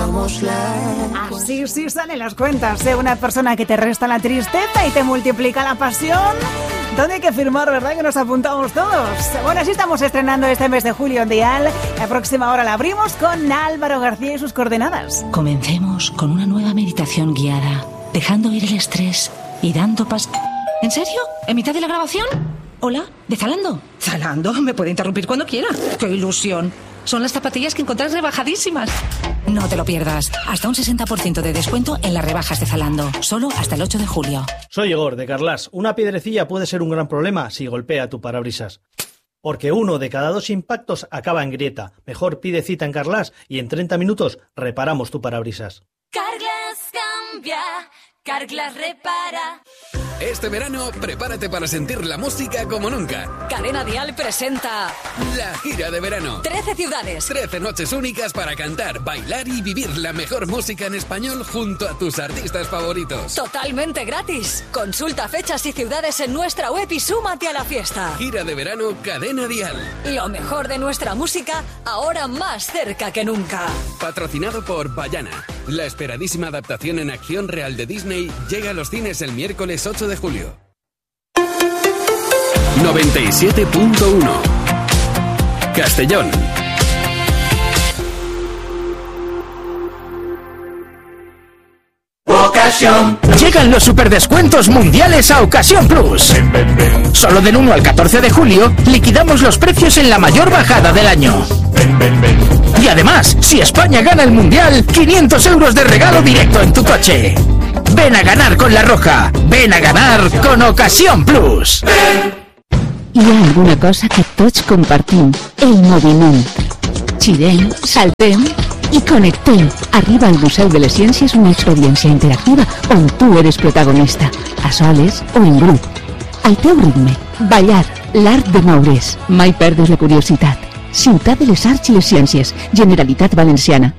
vamos lejos. Así sí salen las cuentas, ¿eh? Una persona que te resta la tristeza y te multiplica la pasión. ¿Dónde hay que firmar, verdad? Que nos apuntamos todos. Bueno, así estamos estrenando este mes de julio en Dial. La próxima hora la abrimos con Álvaro García y sus coordenadas. Comencemos con una nueva meditación guiada, dejando ir el estrés y dando ¿En serio? ¿En mitad de la grabación? Hola, ¿de Zalando? Zalando, me puede interrumpir cuando quiera. ¡Qué ilusión! Son las zapatillas que encontrás rebajadísimas. No te lo pierdas. Hasta un 60% de descuento en las rebajas de Zalando. Solo hasta el 8 de julio. Soy Igor, de Carlas. Una piedrecilla puede ser un gran problema si golpea tu parabrisas. Porque 1 de cada 2 impactos acaba en grieta. Mejor pide cita en Carlas y en 30 minutos reparamos tu parabrisas. Carglass cambia, Carglass repara. Este verano, prepárate para sentir la música como nunca. Cadena Dial presenta La gira de verano. 13 ciudades. 13 noches únicas para cantar, bailar y vivir la mejor música en español junto a tus artistas favoritos. Totalmente gratis. Consulta fechas y ciudades en nuestra web y súmate a la fiesta. Gira de verano Cadena Dial. Lo mejor de nuestra música, ahora más cerca que nunca. Patrocinado por Vaiana. La esperadísima adaptación en acción real de Disney llega a los cines el miércoles 8 de julio. 97.1 Castellón. Llegan los superdescuentos mundiales a Ocasión Plus. Solo del 1 al 14 de julio liquidamos los precios en la mayor bajada del año. Y además, si España gana el mundial, 500 euros de regalo directo en tu coche. Ven a ganar con La Roja. Ven a ganar con Ocasión Plus. Hi ha alguna cosa que tots compartim, el moviment. Girem, saltem i connectem. Arriba al Museu de les Ciències una experiència interactiva on tu eres protagonista, a soles o en grup. Al teu ritme, ballar, l'art de moure's. Mai perdes la curiositat. Ciutat de les Arts i les Ciències, Generalitat Valenciana.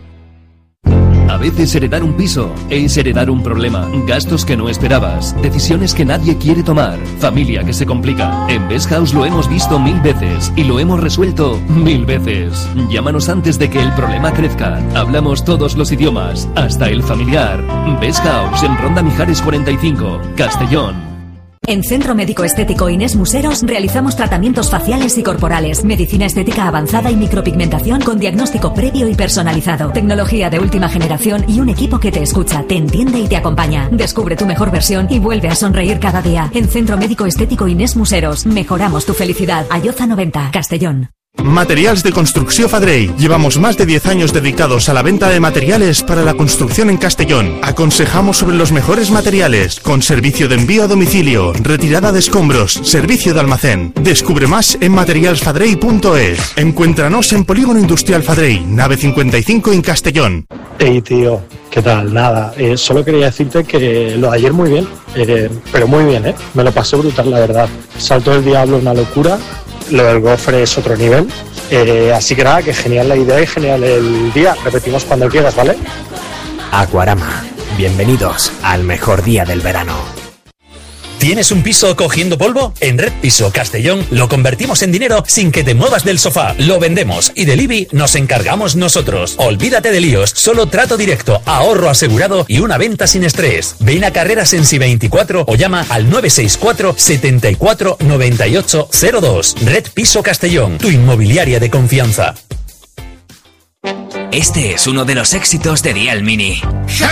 A veces heredar un piso es heredar un problema, gastos que no esperabas, decisiones que nadie quiere tomar, familia que se complica. En Best House lo hemos visto 1000 veces y lo hemos resuelto 1000 veces. Llámanos antes de que el problema crezca. Hablamos todos los idiomas, hasta el familiar. Best House en Ronda Mijares 45, Castellón. En Centro Médico Estético Inés Museros realizamos tratamientos faciales y corporales, medicina estética avanzada y micropigmentación con diagnóstico previo y personalizado, tecnología de última generación y un equipo que te escucha, te entiende y te acompaña. Descubre tu mejor versión y vuelve a sonreír cada día. En Centro Médico Estético Inés Museros, mejoramos tu felicidad. Alloza 90, Castellón. Materials de Construcció Fadrell. Llevamos más de 10 años dedicados a la venta de materiales para la construcción en Castellón. Aconsejamos sobre los mejores materiales, con servicio de envío a domicilio, retirada de escombros, servicio de almacén. Descubre más en materialsfadrell.es. Encuéntranos en Polígono Industrial Fadrell, nave 55 en Castellón. Hey tío, ¿qué tal? Nada, solo quería decirte que lo de ayer muy bien, pero muy bien, me lo pasé brutal, la verdad. Salto del Diablo, una locura. Lo del gofre es otro nivel, así que nada, que genial la idea y genial el día. Repetimos cuando quieras, ¿vale? Aquarama, bienvenidos al mejor día del verano. ¿Tienes un piso cogiendo polvo? En Red Piso Castellón lo convertimos en dinero sin que te muevas del sofá. Lo vendemos y del IBI nos encargamos nosotros. Olvídate de líos, solo trato directo, ahorro asegurado y una venta sin estrés. Ven a Carreras en Si 24 o llama al 964 74 98 02. Red Piso Castellón, tu inmobiliaria de confianza. Este es uno de los éxitos de Dial Mini.